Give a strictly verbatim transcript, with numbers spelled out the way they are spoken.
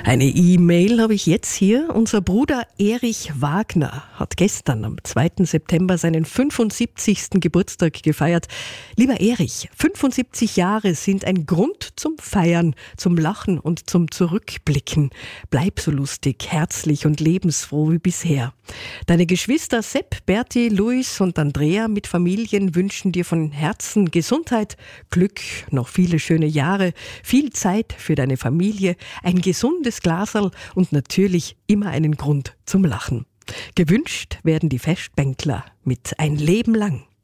Eine E-Mail habe ich jetzt hier. Unser Bruder Erich Wagner hat gestern am zweiten September seinen fünfundsiebzigsten Geburtstag gefeiert. Lieber Erich, fünfundsiebzig Jahre sind ein Grund zum Feiern, zum Lachen und zum Zurückblicken. Bleib so lustig, herzlich und lebensfroh wie bisher. Deine Geschwister Sepp, Berti, Luis und Andrea mit Familien wünschen dir von Herzen Gesundheit, Glück, noch viele schöne Jahre, viel Zeit für deine Familie, ein gesundes Glaserl und natürlich immer einen Grund zum Lachen. Gewünscht werden die Festbänkler mit ein Leben lang.